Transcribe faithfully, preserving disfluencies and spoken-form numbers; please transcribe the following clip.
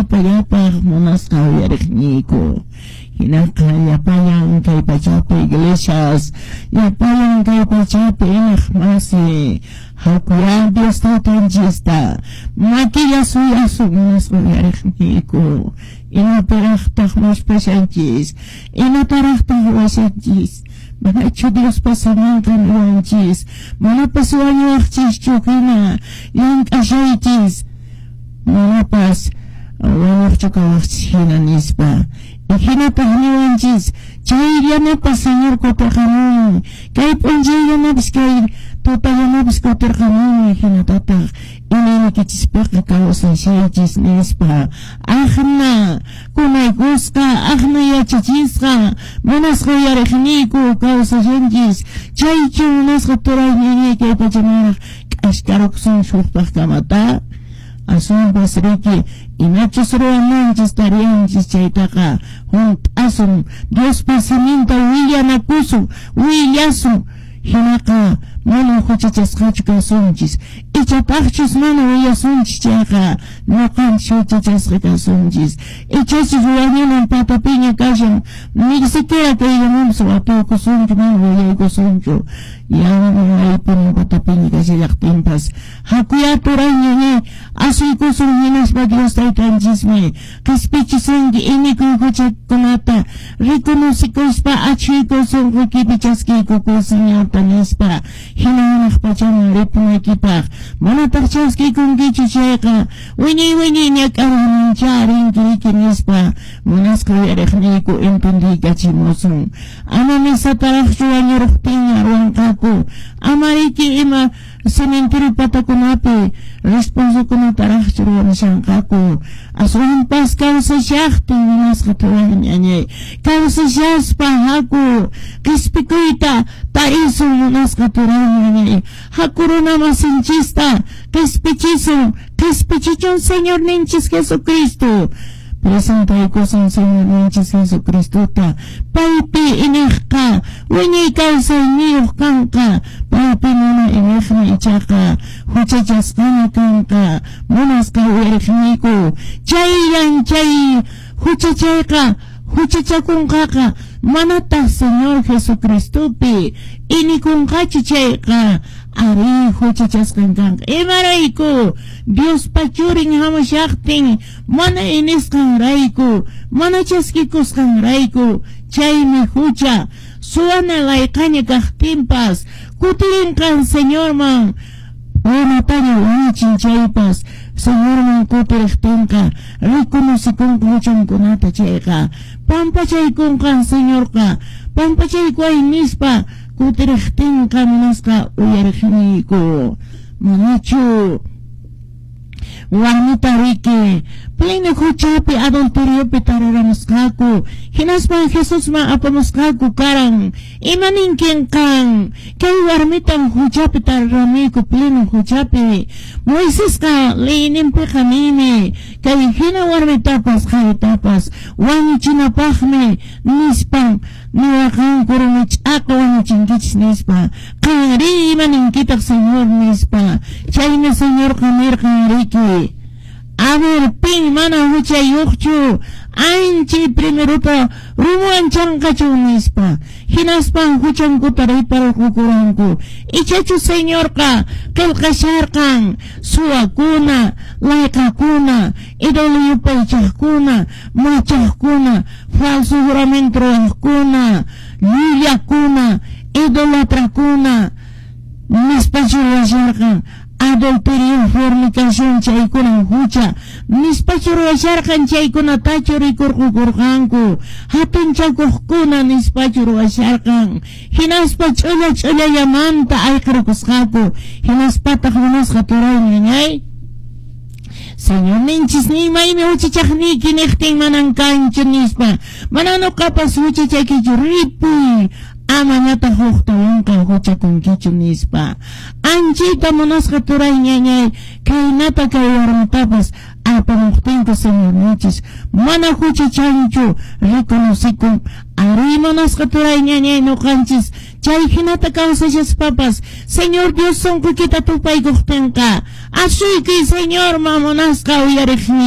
llapa llapa munasqa uyariqniyku. Hinaqa yapayan kay pachapi iglesias, yapayan kay pachapi inaq masi, hakuyan Dios tutanchista, makilla suyasu munasqa uyariqniyku. Inataraqtaq mashpashanchis, inataraqtaq washanchis. Manachu Dios pasamanqa niwanchis, manapas wañuwaqchis chukina, llank'ashaychis, manapas wañuqchu kawaqchis hina nispa. Ihinapaq niwanchis, chay llamapas Señor kutirqamunmi, kay p'unchay llamapas kay tuta llamapas kutirqamunmi, hinatataq inaynikichispaqa kawsashaychis nispa. Aqna kunaykusqa, aqna yachachisqa, manasqa uyariqniyku kawsashanchis, chaychu manasqa turay ñañay kay pachamanaq k'ashkaruqsun shurpaq kamata. Asunpas riki inachus ruwananchis tarianchis chaytaqa hunt'asun Dios pasiminta willanakusun willasun hinaqa mana huchachasqachu kasunchis ichapaqchus mana willasunchis chayqa nuqanchis huchachasqa kasunchis ichachus ruwañanan patapiña kashan ni siquiera kayllamanpas watukusunchu mana willaykusunchu yanaypuni patapiña kashallaqtinpas hakuyaturañañay asuykusun hinaspa Dios taytanchismi qispichisunki inikun huchakunata rikunusikushpa achuykusun rikipichaskiykuku Señorta nispa hinanaq pachaman ripunaykipaq manataq chaskiykunkichu chayqa wiñay wiñay ñak'aramuncha rinki riki nispa munasqa uyariqniyku entendiykachimusun ama misataraqchu wañuruqtinña ruwanqaku ama riki ima cementerio patakunapi responsakunataraqchu ruwanishanqaku aswanpas kawsashaqtin munasqa tuwaqñañay kawsashaspa haku qispikuyta tarisun munasqa tuwaqñañay haku runa masinchista qispichisun qispichichun Señor ninchis Jesucristo presentaykusun Señor ninchis Jesucristuta paypi inaqqa wiñay kawsayniyuq kanqa paypi mana inaqmi ichaqa huchachasqani kanqa munasqa uyariqniyku chayyan chay huchachayqa huchachakunqaqa manataq Señor Jesucristupi inikunqachu chayqa ari huchachasqan kanqa imarayku Dios pachurin hamashaqtin mana inisqanrayku mana chaskikusqanrayku chaymi hucha suwana layqaña kaqtinpas kutirinqan Señorman wanataña wañichin chaypas Señorman kutiriqtinqa rikunusikunkun huchankunata chayqa pampachaykunqan Señorqa pampachaykuay nispa kutiriqtinqa munasqa uyariqniyku manachu warmita riki pleno huchapi adulteriopi tararamusqaku hinaspan Jesusman apamusqaku karan imaninkin kan kay warmitan huchapi tararamiku pleno huchapi Moisesqa leyninpiqa nimi kay hina warmitapas qhaytapas wañuchinapaqmi nispan niwaqanku rumich'aqa wañuchinkichis nispa qari imaninkitaq Señor nispa chayna Señorqa nirqan riki a ver, pin mana huchayuqchu anchi primerupa rumuanchanqachu nispa hinaspan huchankuta rayparqukuranku ichachu Señorqa qillqasharqan suwakuna layqakuna idoliyupaychaqkuna machaqkuna falso juramento ruwaqkuna llullakuna idolatrakuna nispachu ruwasharqan adulterio fornicación chaykuna hucha nispachu ruwasharqan chaykunatachu rikurqukurqanku hatun chakuqkuna nispachu ruwasharqan hinaspa ch'ulla ch'ullallamanta ayqirqusqaku hinaspataq munasqa turayñañay Señor ninchis nimaymi huchachaqniki niqtin manan kanchu nispa mana nuqapas huchachaykichu ripuy amañata huqtawanqa huchakunkichu nispa anchita munasqa turayñañay kaynata kay warmitapas apamuqtinku Señor ninchis mana huchachanchu rikunusikun ari munasqa turayñañay nuqanchis chay hinata kawsashaspapas Señor Dios sunqukita tupaykuqtinqa asuyki Señor ma munasqa uyariqni